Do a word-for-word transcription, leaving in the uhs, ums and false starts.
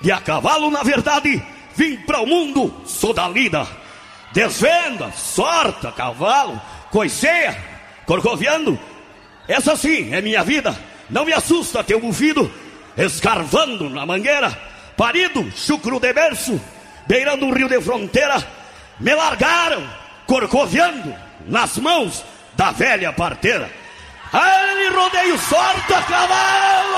E a cavalo, na verdade, vim para o mundo, sou da lida. Desvenda, sorta, cavalo, coiceia, corcoviando. Essa sim é minha vida. Não me assusta teu bufido, escarvando na mangueira, parido, chucro de berço, beirando um rio de fronteira. Me largaram, corcoviando, nas mãos da velha parteira. Ai, rodeio, sorta, cavalo!